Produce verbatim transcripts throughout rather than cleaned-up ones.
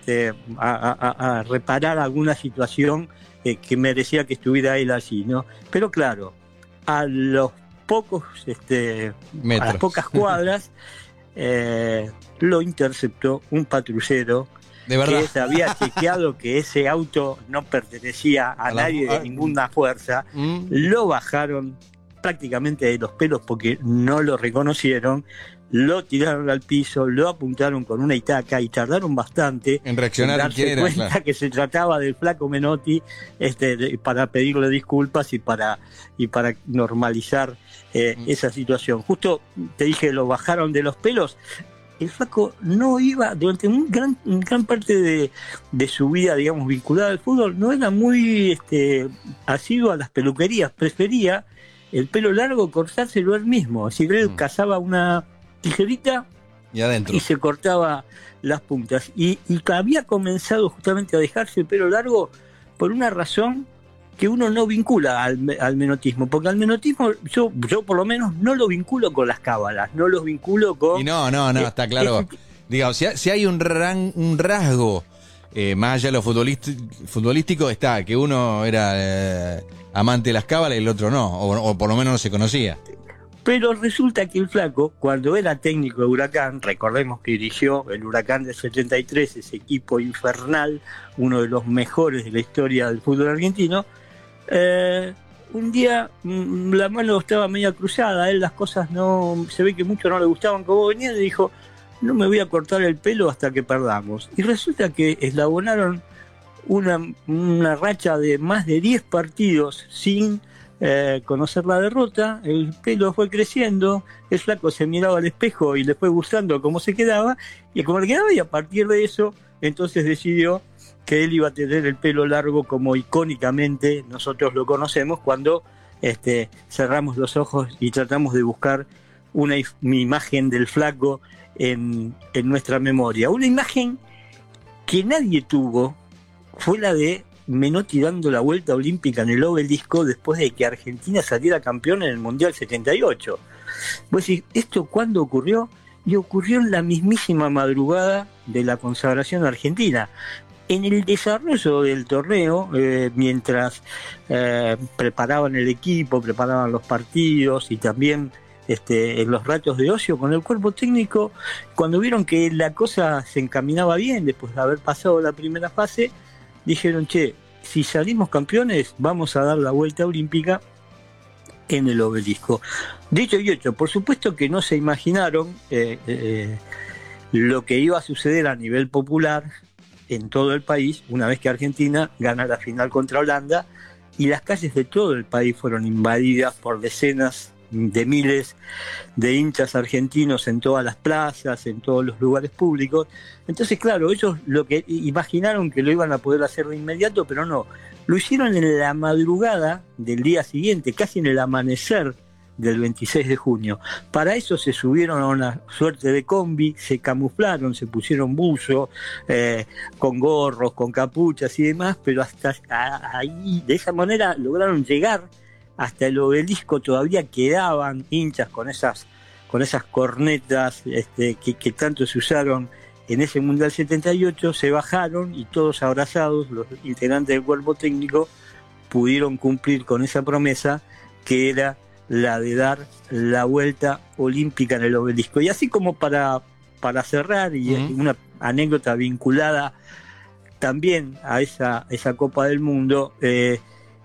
este, a, a, a reparar alguna situación eh, que merecía que estuviera él allí, ¿no? Pero claro, a los pocos, este, a las pocas cuadras, eh, lo interceptó un patrullero de verdad, que se había chequeado que ese auto no pertenecía a, a nadie la, de ninguna fuerza. Mm. Lo bajaron prácticamente de los pelos porque no lo reconocieron, lo tiraron al piso, lo apuntaron con una itaca y tardaron bastante en reaccionar, en darse era, cuenta claro. que se trataba del flaco Menotti, este, de, para pedirle disculpas y para, y para normalizar eh, mm. esa situación. Justo te dije, lo bajaron de los pelos. El flaco no iba, durante un gran, un gran parte de, de su vida, digamos, vinculada al fútbol, no era muy este, asiduo a las peluquerías, prefería el pelo largo cortárselo él mismo. Así que él mm. cazaba una tijerita y, adentro. y se cortaba las puntas. Y, y había comenzado justamente a dejarse el pelo largo por una razón que uno no vincula al, al menotismo, porque al menotismo yo, yo por lo menos no lo vinculo con las cábalas, no los vinculo con... Y no, no, no, eh, está claro. Ese... Digamos, si, si hay un, ran, un rasgo, eh, más allá de lo futbolístico, está, que uno era eh, amante de las cábalas y el otro no, o, o por lo menos no se conocía. Pero resulta que el flaco, cuando era técnico de Huracán, recordemos que dirigió el Huracán del setenta y tres, ese equipo infernal, uno de los mejores de la historia del fútbol argentino, Eh, un día mm, la mano estaba media cruzada, a él las cosas no, se ve que mucho no le gustaban como venían, y dijo, no me voy a cortar el pelo hasta que perdamos. Y resulta que eslabonaron una, una racha de más de diez partidos sin eh, conocer la derrota, el pelo fue creciendo, el flaco se miraba al espejo y le fue gustando cómo se quedaba, y como le quedaba, y a partir de eso, entonces decidió que él iba a tener el pelo largo como icónicamente nosotros lo conocemos cuando este, cerramos los ojos y tratamos de buscar una, una imagen del flaco en, en nuestra memoria. Una imagen que nadie tuvo fue la de Menotti dando la vuelta olímpica en el Obelisco después de que Argentina saliera campeón en el Mundial setenta y ocho. Vos decís, ¿esto cuándo ocurrió? Y ocurrió en la mismísima madrugada de la consagración argentina. En el desarrollo del torneo, eh, mientras eh, preparaban el equipo, preparaban los partidos y también este, en los ratos de ocio con el cuerpo técnico, cuando vieron que la cosa se encaminaba bien después de haber pasado la primera fase, dijeron, che, si salimos campeones, vamos a dar la vuelta olímpica en el Obelisco. Dicho y hecho, por supuesto que no se imaginaron eh, eh, lo que iba a suceder a nivel popular en todo el país, una vez que Argentina gana la final contra Holanda, y las calles de todo el país fueron invadidas por decenas de miles de hinchas argentinos en todas las plazas, en todos los lugares públicos. Entonces, claro, ellos lo que imaginaron que lo iban a poder hacer de inmediato, pero no. Lo hicieron en la madrugada del día siguiente, casi en el amanecer del veintiséis de junio. Para eso se subieron a una suerte de combi, se camuflaron, se pusieron buzo, eh, con gorros, con capuchas y demás, pero hasta ahí, de esa manera lograron llegar hasta el Obelisco. Todavía quedaban hinchas con esas, con esas cornetas este, que, que tanto se usaron en ese Mundial setenta y ocho, se bajaron y todos abrazados, los integrantes del cuerpo técnico, pudieron cumplir con esa promesa que era la de dar la vuelta olímpica en el Obelisco. Y así como para, para cerrar, y uh-huh. una anécdota vinculada también a esa, esa Copa del Mundo, eh,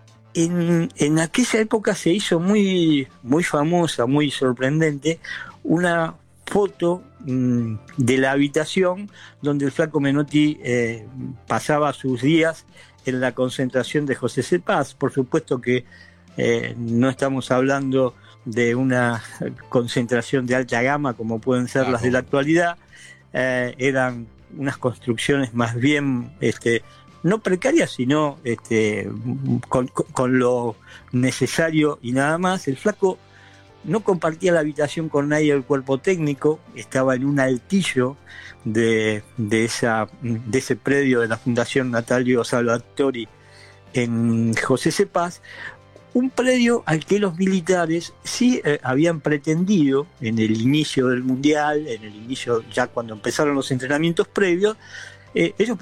en, en aquella época se hizo muy, muy famosa, muy sorprendente, una foto mmm, de la habitación donde el flaco Menotti eh, pasaba sus días en la concentración de José Cepaz. Por supuesto que Eh, no estamos hablando de una concentración de alta gama como pueden ser claro. las de la actualidad, eh, eran unas construcciones más bien este, no precarias, sino este, con, con lo necesario y nada más. El flaco no compartía la habitación con nadie del cuerpo técnico, estaba en un altillo de, de, esa, de ese predio de la Fundación Natalio Salvatori en José Cepaz, un predio al que los militares sí eh, habían pretendido en el inicio del Mundial, en el inicio, ya cuando empezaron los entrenamientos previos, eh, ellos